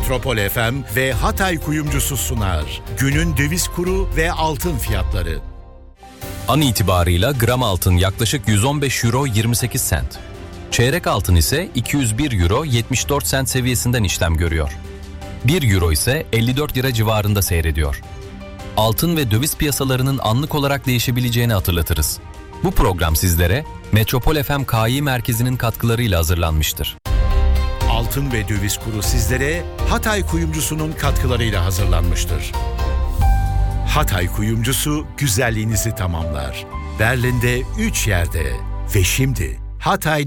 Metropol FM ve Hatay Kuyumcusu sunar. Günün döviz kuru ve altın fiyatları. An itibarıyla gram altın yaklaşık 115 euro 28 sent. Çeyrek altın ise 201 euro 74 sent seviyesinden işlem görüyor. 1 euro ise 54 lira civarında seyrediyor. Altın ve döviz piyasalarının anlık olarak değişebileceğini hatırlatırız. Bu program sizlere Metropol FM KI Merkezi'nin katkılarıyla hazırlanmıştır. Altın ve döviz kuru sizlere Hatay Kuyumcusu'nun katkılarıyla hazırlanmıştır. Hatay Kuyumcusu güzelliğinizi tamamlar. Berlin'de 3 yerde ve şimdi Hatay